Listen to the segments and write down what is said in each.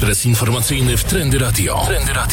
Ekspres informacyjny w Trendy Radio.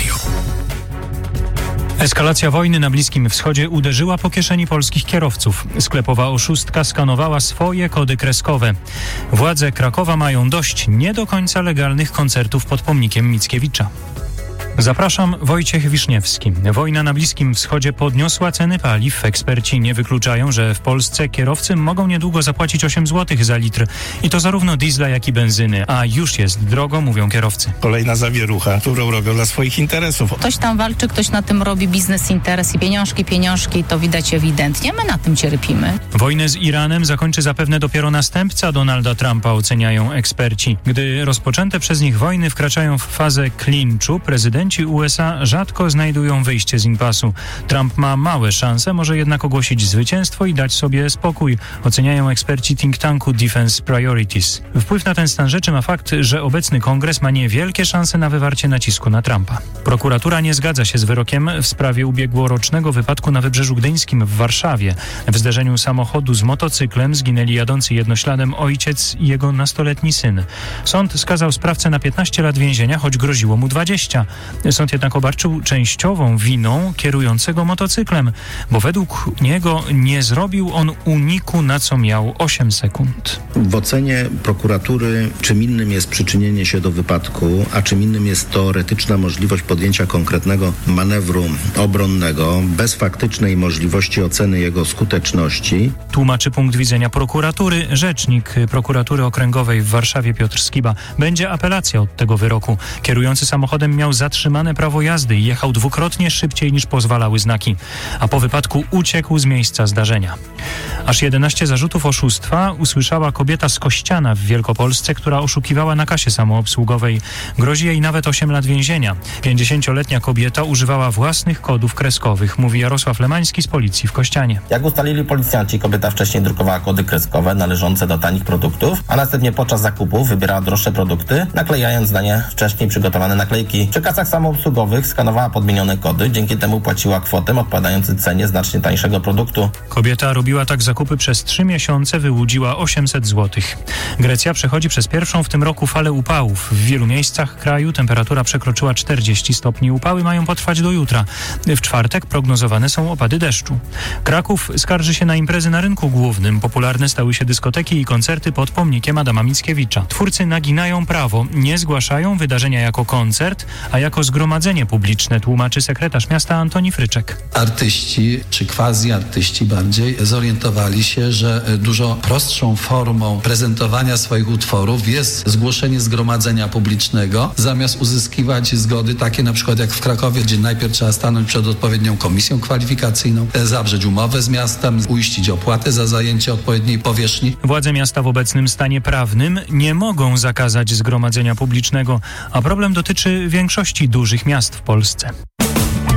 Eskalacja wojny na Bliskim Wschodzie uderzyła po kieszeni polskich kierowców. Sklepowa oszustka skanowała swoje kody kreskowe. Władze Krakowa mają dość nie do końca legalnych koncertów pod pomnikiem Mickiewicza. Zapraszam, Wojciech Wiszniewski. Wojna na Bliskim Wschodzie podniosła ceny paliw. Eksperci nie wykluczają, że w Polsce kierowcy mogą niedługo zapłacić 8 zł za litr. I to zarówno diesla, jak i benzyny. A już jest drogo, mówią kierowcy. Kolejna zawierucha, którą robią dla swoich interesów. Ktoś tam walczy, ktoś na tym robi biznes, interes i pieniążki, to widać ewidentnie. My na tym cierpimy. Wojnę z Iranem zakończy zapewne dopiero następca Donalda Trumpa, oceniają eksperci. Gdy rozpoczęte przez nich wojny wkraczają w fazę klinczu, prezydenci USA rzadko znajdują wyjście z impasu. Trump ma małe szanse, może jednak ogłosić zwycięstwo i dać sobie spokój, oceniają eksperci think tanku Defense Priorities. Wpływ na ten stan rzeczy ma fakt, że obecny kongres ma niewielkie szanse na wywarcie nacisku na Trumpa. Prokuratura nie zgadza się z wyrokiem w sprawie ubiegłorocznego wypadku na Wybrzeżu Gdyńskim w Warszawie. W zderzeniu samochodu z motocyklem zginęli jadący jednośladem ojciec i jego nastoletni syn. Sąd skazał sprawcę na 15 lat więzienia, choć groziło mu 20. Sąd jednak obarczył częściową winą kierującego motocyklem, bo według niego nie zrobił on uniku, na co miał 8 sekund. W ocenie prokuratury czym innym jest przyczynienie się do wypadku, a czym innym jest teoretyczna możliwość podjęcia konkretnego manewru obronnego bez faktycznej możliwości oceny jego skuteczności. Tłumaczy punkt widzenia prokuratury rzecznik prokuratury okręgowej w Warszawie Piotr Skiba. Będzie apelacja od tego wyroku. Kierujący samochodem miał zatrzymane prawo jazdy i jechał dwukrotnie szybciej niż pozwalały znaki, a po wypadku uciekł z miejsca zdarzenia. Aż 11 zarzutów oszustwa usłyszała kobieta z Kościana w Wielkopolsce, która oszukiwała na kasie samoobsługowej. Grozi jej nawet 8 lat więzienia. 50-letnia kobieta używała własnych kodów kreskowych, mówi Jarosław Lemański z policji w Kościanie. Jak ustalili policjanci, kobieta wcześniej drukowała kody kreskowe należące do tanich produktów, a następnie podczas zakupów wybierała droższe produkty, naklejając na nie wcześniej przygotowane naklejki. Przy kasach samoobsługowych skanowała podmienione kody, dzięki temu płaciła kwotę odpowiadającą cenie znacznie tańszego produktu. Kobieta robiła tak zakupy przez 3 miesiące, wyłudziła 800 zł. Grecja przechodzi przez pierwszą w tym roku falę upałów. W wielu miejscach kraju temperatura przekroczyła 40 stopni. Upały mają potrwać do jutra. W czwartek prognozowane są opady deszczu. Kraków skarży się na imprezy na rynku głównym. Popularne stały się dyskoteki i koncerty pod pomnikiem Adama Mickiewicza. Twórcy naginają prawo, nie zgłaszają wydarzenia jako koncert, a jako zgromadzenie publiczne, tłumaczy sekretarz miasta Antoni Fryczek. Artyści, czy quasi-artyści bardziej, zorientowali się, że dużo prostszą formą prezentowania swoich utworów jest zgłoszenie zgromadzenia publicznego, zamiast uzyskiwać zgody takie na przykład jak w Krakowie, gdzie najpierw trzeba stanąć przed odpowiednią komisją kwalifikacyjną, zawrzeć umowę z miastem, uiścić opłatę za zajęcie odpowiedniej powierzchni. Władze miasta w obecnym stanie prawnym nie mogą zakazać zgromadzenia publicznego, a problem dotyczy większości dużych miast w Polsce.